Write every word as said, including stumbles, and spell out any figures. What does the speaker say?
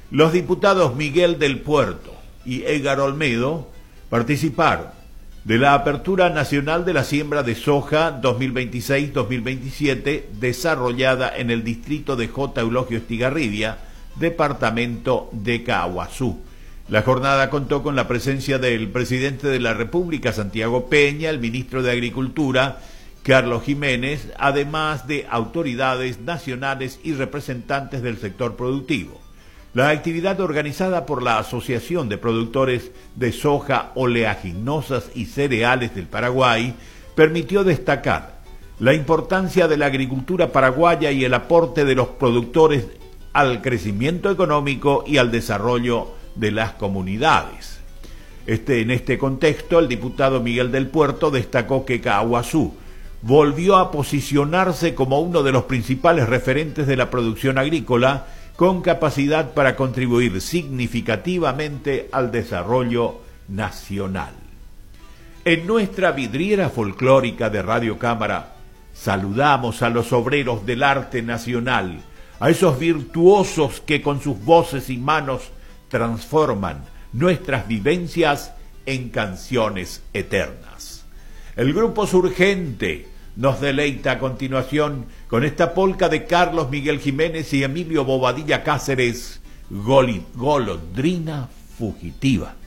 Los diputados Miguel del Puerto y Edgar Olmedo participaron de la apertura nacional de la siembra de soja dos mil veintiséis dos mil veintisiete desarrollada en el distrito de J. Eulogio Estigarribia, departamento de Caaguazú. La jornada contó con la presencia del presidente de la República, Santiago Peña, el ministro de Agricultura, Carlos Jiménez, además de autoridades nacionales y representantes del sector productivo. La actividad organizada por la Asociación de Productores de Soja, Oleaginosas y Cereales del Paraguay permitió destacar la importancia de la agricultura paraguaya y el aporte de los productores al crecimiento económico y al desarrollo de las comunidades. Este, en este contexto, el diputado Miguel del Puerto destacó que Caaguazú volvió a posicionarse como uno de los principales referentes de la producción agrícola, con capacidad para contribuir significativamente al desarrollo nacional. En nuestra vidriera folclórica de Radio Cámara, saludamos a los obreros del arte nacional, a esos virtuosos que con sus voces y manos transforman nuestras vivencias en canciones eternas. El grupo Surgente nos deleita a continuación con esta polca de Carlos Miguel Jiménez y Emilio Bobadilla Cáceres, Golondrina Fugitiva.